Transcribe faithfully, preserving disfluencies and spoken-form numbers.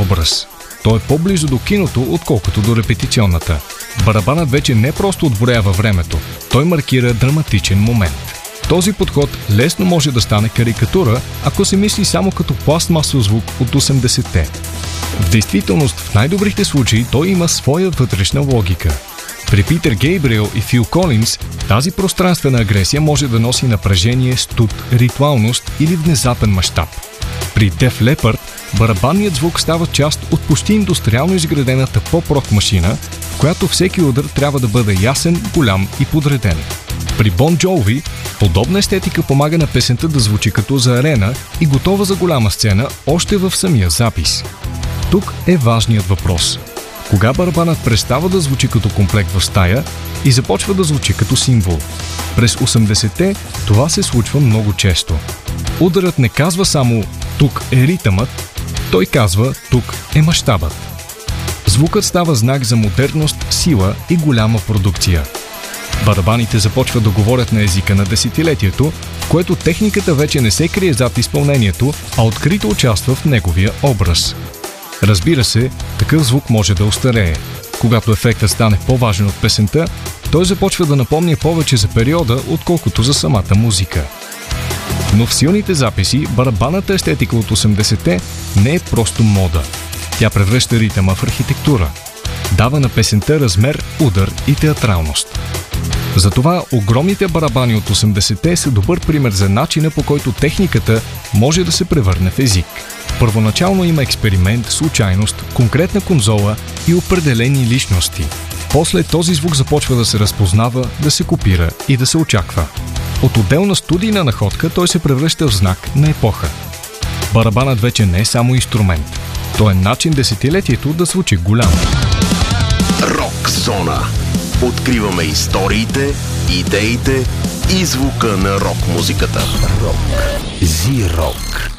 образ. Той е по-близо до киното, отколкото до репетиционната. Барабанът вече не просто отброява времето, той маркира драматичен момент. Този подход лесно може да стане карикатура, ако се мисли само като пластмасов звук от осемдесетте. В действителност, в най-добрите случаи той има своя вътрешна логика. При Питър Гейбриел и Фил Колинс тази пространствена агресия може да носи напрежение, студ, ритуалност или внезапен мащаб. При Def Leppard барабанният звук става част от почти индустриално изградената поп-рок машина, в която всеки удар трябва да бъде ясен, голям и подреден. При Бон Джоуи подобна естетика помага на песента да звучи като за арена и готова за голяма сцена още в самия запис. Тук е важният въпрос. Кога барабанът престава да звучи като комплект в стая и започва да звучи като символ? През осемдесетте това се случва много често. Ударът не казва само «тук е ритъмът», той казва «тук е мащабът». Звукът става знак за модерност, сила и голяма продукция. Барабаните започват да говорят на езика на десетилетието, в което техниката вече не се крие зад изпълнението, а открито участва в неговия образ. Разбира се, такъв звук може да остарее. Когато ефектът стане по-важен от песента, той започва да напомня повече за периода, отколкото за самата музика. Но в силните записи барабанната естетика от осемдесетте не е просто мода. Тя превръща ритъма в архитектура. Дава на песента размер, удар и театралност. Затова огромните барабани от осемдесетте са добър пример за начина, по който техниката може да се превърне в език. Първоначално има експеримент, случайност, конкретна конзола и определени личности. После този звук започва да се разпознава, да се копира и да се очаква. От отделна студийна находка той се превръща в знак на епоха. Барабанът вече не е само инструмент. Той е начин десетилетието да звучи голямо. Рок зона. Откриваме историите, идеите и звука на рок музиката. Рок. Зи-рок.